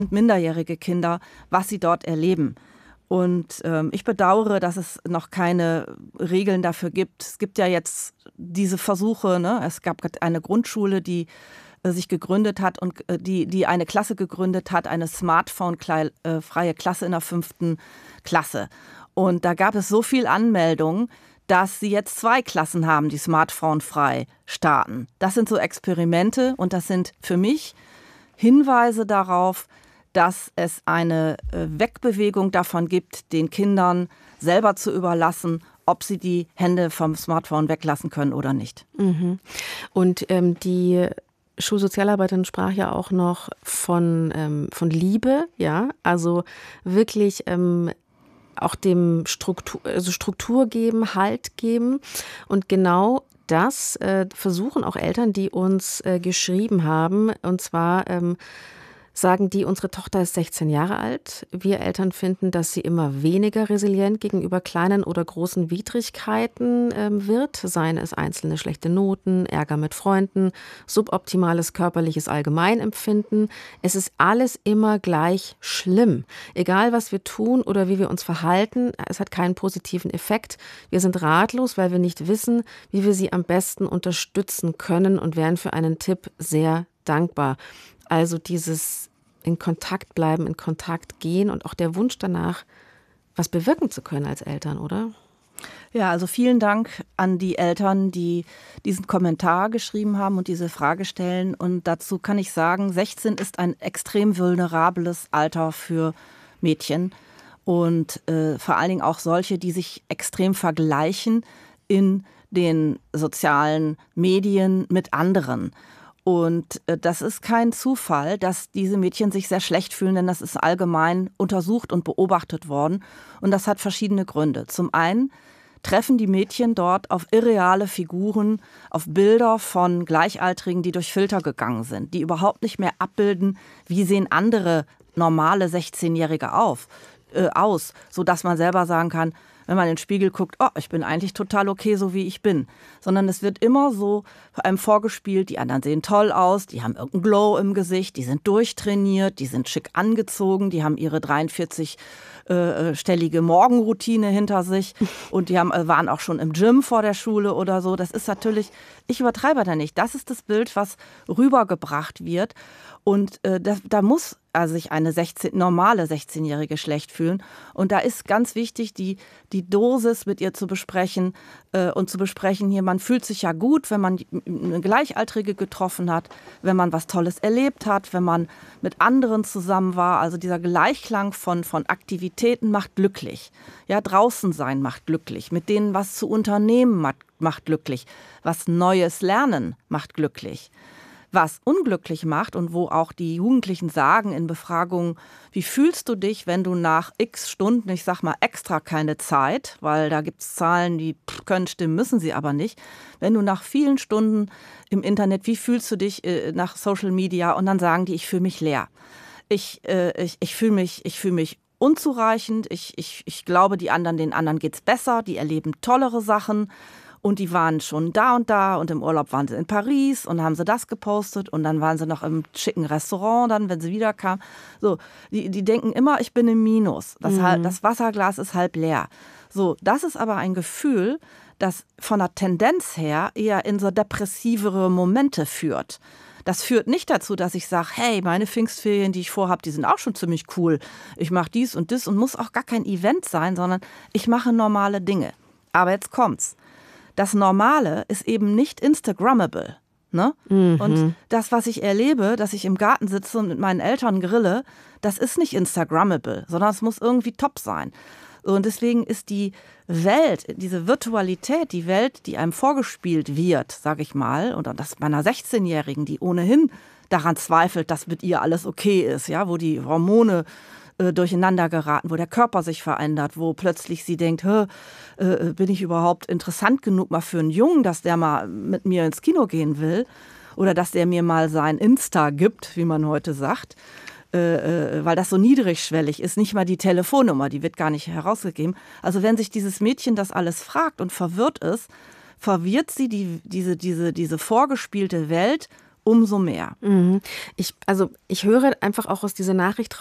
minderjährige Kinder, was sie dort erleben. Und ich bedauere, dass es noch keine Regeln dafür gibt. Es gibt ja jetzt diese Versuche, ne? Es gab eine Grundschule, die sich gegründet hat und die eine Klasse gegründet hat, eine Smartphone-freie Klasse in der 5. Klasse. Und da gab es so viel Anmeldungen, dass sie jetzt 2 Klassen haben, die smartphone-frei starten. Das sind so Experimente und das sind für mich Hinweise darauf, dass es eine Wegbewegung davon gibt, den Kindern selber zu überlassen, ob sie die Hände vom Smartphone weglassen können oder nicht. Mhm. Und die Schulsozialarbeiterin sprach ja auch noch von Liebe, ja, also wirklich auch dem Struktur geben, Halt geben. Und genau das versuchen auch Eltern, die uns geschrieben haben. Und zwar sagen die, unsere Tochter ist 16 Jahre alt. Wir Eltern finden, dass sie immer weniger resilient gegenüber kleinen oder großen Widrigkeiten wird, seien es einzelne schlechte Noten, Ärger mit Freunden, suboptimales körperliches Allgemeinempfinden. Es ist alles immer gleich schlimm. Egal, was wir tun oder wie wir uns verhalten, es hat keinen positiven Effekt. Wir sind ratlos, weil wir nicht wissen, wie wir sie am besten unterstützen können und wären für einen Tipp sehr dankbar. Also dieses in Kontakt bleiben, in Kontakt gehen und auch der Wunsch danach, was bewirken zu können als Eltern, oder? Ja, also vielen Dank an die Eltern, die diesen Kommentar geschrieben haben und diese Frage stellen. Und dazu kann ich sagen, 16 ist ein extrem vulnerables Alter für Mädchen und vor allen Dingen auch solche, die sich extrem vergleichen in den sozialen Medien mit anderen. Und das ist kein Zufall, dass diese Mädchen sich sehr schlecht fühlen, denn das ist allgemein untersucht und beobachtet worden. Und das hat verschiedene Gründe. Zum einen treffen die Mädchen dort auf irreale Figuren, auf Bilder von Gleichaltrigen, die durch Filter gegangen sind, die überhaupt nicht mehr abbilden, wie sehen andere normale 16-Jährige aus, sodass man selber sagen kann, wenn man in den Spiegel guckt, oh, ich bin eigentlich total okay, so wie ich bin. Sondern es wird immer so einem vorgespielt, die anderen sehen toll aus, die haben irgendeinen Glow im Gesicht, die sind durchtrainiert, die sind schick angezogen, die haben ihre 43-stellige Morgenroutine hinter sich und die waren auch schon im Gym vor der Schule oder so. Das ist natürlich, ich übertreibe da nicht, das ist das Bild, was rübergebracht wird. Und da muss sich eine normale 16-Jährige schlecht fühlen. Und da ist ganz wichtig, die Dosis mit ihr zu besprechen und zu besprechen, hier, man fühlt sich ja gut, wenn man eine Gleichaltrige getroffen hat, wenn man was Tolles erlebt hat, wenn man mit anderen zusammen war. Also dieser Gleichklang von Aktivitäten macht glücklich. Ja, draußen sein macht glücklich. Mit denen was zu unternehmen macht glücklich. Was Neues lernen macht glücklich. Was unglücklich macht und wo auch die Jugendlichen sagen in Befragungen, wie fühlst du dich, wenn du nach x Stunden, ich sag mal extra keine Zeit, weil da gibt es Zahlen, die können stimmen, müssen sie aber nicht, wenn du nach vielen Stunden im Internet, wie fühlst du dich nach Social Media und dann sagen die, ich fühle mich leer. Ich fühle mich unzureichend, ich glaube, den anderen geht's besser, die erleben tollere Sachen. Und die waren schon da und im Urlaub waren sie in Paris und haben sie das gepostet und dann waren sie noch im schicken Restaurant, dann, wenn sie wiederkamen. So, die denken immer, ich bin im Minus. Das Wasserglas ist halb leer. So, das ist aber ein Gefühl, das von der Tendenz her eher in so depressivere Momente führt. Das führt nicht dazu, dass ich sage, hey, meine Pfingstferien, die ich vorhabe, die sind auch schon ziemlich cool. Ich mache dies und das und muss auch gar kein Event sein, sondern ich mache normale Dinge. Aber jetzt kommt's. Das Normale ist eben nicht Instagrammable. Ne? Mhm. Und das, was ich erlebe, dass ich im Garten sitze und mit meinen Eltern grille, das ist nicht Instagrammable, sondern es muss irgendwie top sein. Und deswegen ist die Welt, diese Virtualität, die Welt, die einem vorgespielt wird, sage ich mal, und das bei einer 16-Jährigen, die ohnehin daran zweifelt, dass mit ihr alles okay ist, ja, wo die Hormone durcheinander geraten, wo der Körper sich verändert, wo plötzlich sie denkt, bin ich überhaupt interessant genug mal für einen Jungen, dass der mal mit mir ins Kino gehen will oder dass der mir mal sein Insta gibt, wie man heute sagt, weil das so niedrigschwellig ist, nicht mal die Telefonnummer, die wird gar nicht herausgegeben. Also wenn sich dieses Mädchen das alles fragt und verwirrt ist, verwirrt sie diese vorgespielte Welt umso mehr. Ich höre einfach auch aus dieser Nachricht